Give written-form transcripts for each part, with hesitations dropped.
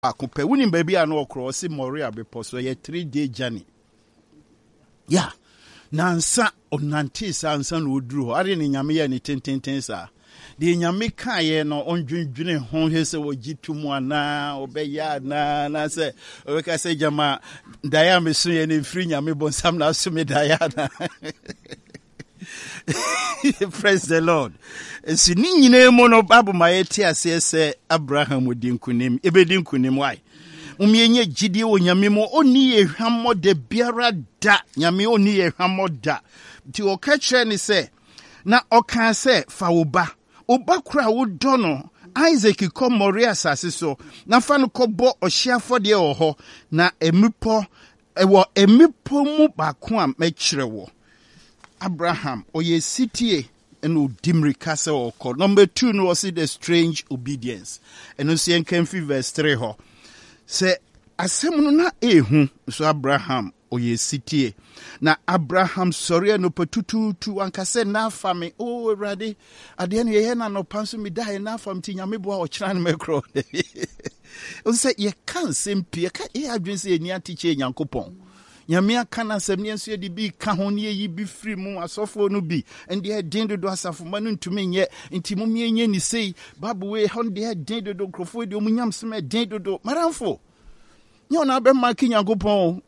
akupe wuni baby a no okro si Moria bepo so ye 3-day journey. Yeah. Nansa onante sa ansa no oduru are ne nyame ya ne tententen sa. De nyame kae no ondwendwene ho hese wo gitumu ana obeya na se obeka se jama daya me so ye ne free nyame bonsam na so me daya na. Praise the Lord. Si ni nyina mu no Bible ma yeti ase se Abraham odi nkunim ebedi nkunim why umienye gidie wo nyame mo oni ehwammo de biara da nyame oni ehwammo da ti o ka kire ni se na o kan se fa wo ba kura wo do no Isaac ko Moria sase so na fa no ko bo ohia de ho na emipo mu ba ko a me kire wo Abraham oye sitie eno dimrika se oko. Number 2 no was the strange obedience. Eno si enkenfi verse 3 ho. Se asem no na ehu so Abraham oye sitie. Na Abraham sorry no petutu ankase na fami o Ewurade ade ne ye na no panso mi dai na fam ti nyame bo a o kira no mekro. O se ye kan sempi ka e adwen se eni atiche Nyankopɔn. Nyame aka na asɛm ne nso de bi ka ho ne yi bi firi mu asɔfo no bi ende den dodo asafo ma no ntumi nyɛ nti mu mienye ni sei babuwe hon de den dodo krofo de mu nyam sem den dodo maramfo nyɛ na be ma ki Nyankopɔn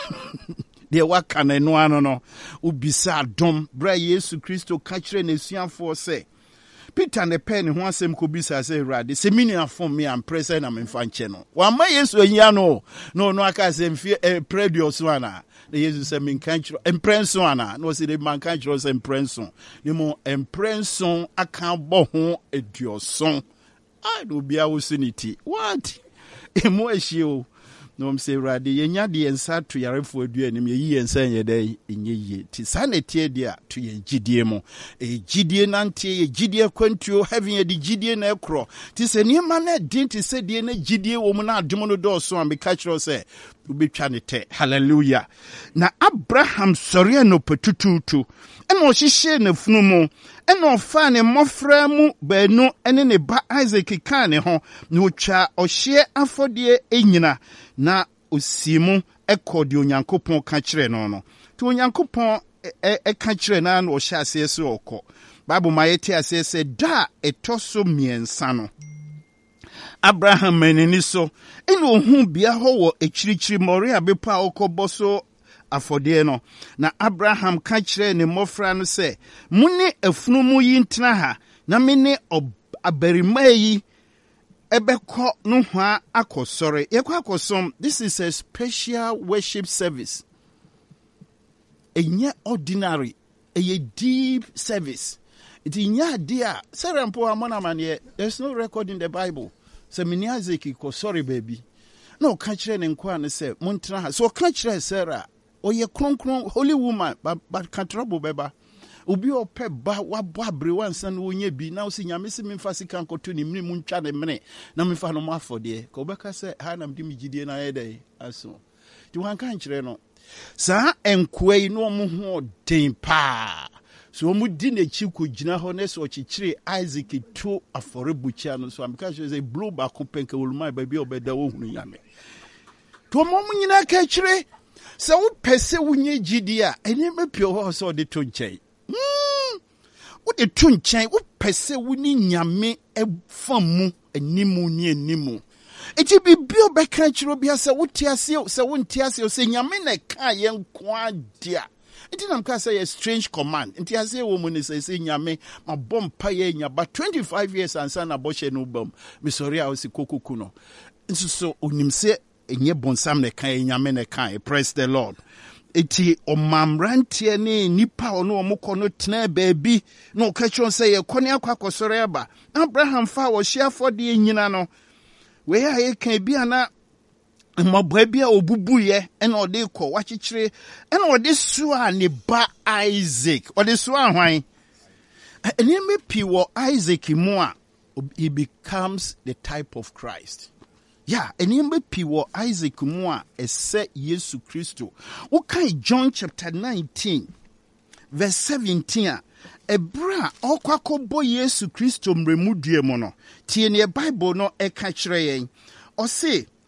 de waka na no ano no ubisa dom bra Yesu Kristo ka kyerɛ na suafo sɛ Peter ne pen ho asɛm ko bisa sɛ Ewurade sɛ mini afom me am pressure na me fa nkyɛ no wa ma Yesu anyia no aka sɛ mfie predio so ana na Yesu sɛ me kan kyerɛ emprenso ana no sɛ de man kan kyerɛ sɛ emprenso ne mo emprenso aka bɔ ho eduoson I do bia wo suniti what emo ehie no mse Ewurade yenya de ensa to yarefo adu anim yeyi ensa yɛ dɛ enye yie ti sanetie de a to ye gidie mo gidie nante ye gidie kwantuo heaven ye de gidie na ekro ti se ni ma na din ti se de na gidie wo mu na adom no do so am be ka kyerɛ sɛ ubetwa ne te hallelujah na Abraham sɔre no petututu ɛna ɔhyehyɛ na funu mu ɛna ɔfa ne mmɔfra mu baanu ɛne ne ba Isaac kan ne ho na otwa ɔhye afɔdeɛ enyina na osimu ekɔ de Onyankopɔn ka kyerɛ no no to Onyankopɔn ka kyerɛ na na ɔhyɛ ase se ɔkɔ Bible ma yɛte ase se da ɛtɔ so miɛnsa no Abraham menini so ene ohun bia ho wo ekyirikyiri Moria bepa okɔbɔ so afɔdeɛ no na Abraham ka kyerɛ ne mmɔfra no sɛ mune afunu mu yi ntena ha na mene abarima yi ebekɔ no hwa akɔsɔre yɛkɔ akɔsom. This is a special worship service. Enye ordinary, a deep service. It inya dia serampo amana mane. There's no record in the Bible. Se mini Isaac ko sorry baby. No ka kyerɛ ne nkwa ne sɛ montena ha. So ka kyerɛ Sarah, oye kronkron holy woman but ka trouble beba. Obi ope ba wabo abre wansa no onye bi na osi nyame se memfa sika nkoto ni mini muntwa ne mene na memfa no mafode ko beka se ha na mdi migidie na yedai aso ti wan kan kyerɛ no saa enkwai no mo ho den pa so mo di na chi ko gina ho na so chichire Isaac to afɔrebukia no so am ka say blow back penka woluma ba bi obeda wo hunu nyame to mo nyina ka kyerɛ sɛ wo pɛsɛ wonye gidi a ene mepio ho so de to nkyɛn wo de to nkyɛn wo pɛsɛ woni nyame famu animu ni animu eti bibio bɛka kyerɛ bia sɛ wo tiase sɛ wo ntiase sɛ nyame na ka yɛ nkwa dia eti nam ka sɛ strange command ntiase wo mu ne sɛ nyame ma bompa yɛ nyaba 25 years ansa na bɔhye no bam me sorry a wo si kokuku no nso so onim sɛ enye bonsam na ka yɛ nyame na ka praise the Lord. Eti omamrantie ne nipa ono omukɔ no tena baabi no ka kyerɛ sɛ yɛ kɔne akɔsɔre aba Abraham fa wɔ hyiafɔde nyina no we ya yɛ kan bi ana mmɔbɔ bi a obubu yɛ ɛna ɔde kɔ wakyekyere ɛna ɔde soa ne ba Isaac ɔde soa hwan ɛnɛmɛ pi wɔ Isaac mu a he becomes the type of Christ. Yeah, enimbe piwo Isaac mua ese Yesu Kristo. Okay, John chapter 19, verse 17. Ebra okwako bo Yesu Kristo mremudie mono. Tie ne Bible no eka kyerɛ yɛn. Ɔse